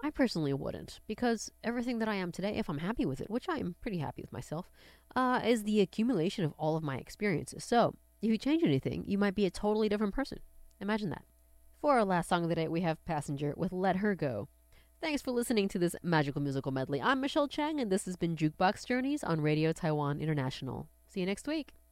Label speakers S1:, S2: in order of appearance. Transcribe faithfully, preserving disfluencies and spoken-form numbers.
S1: I personally wouldn't, because everything that I am today, if I'm happy with it, which I am pretty happy with myself, uh, is the accumulation of all of my experiences. So, if you change anything, you might be a totally different person. Imagine that. For our last song of the day, we have Passenger with Let Her Go. Thanks for listening to this magical musical medley. I'm Michelle Chang, and this has been Jukebox Journeys on Radio Taiwan International. See you next week.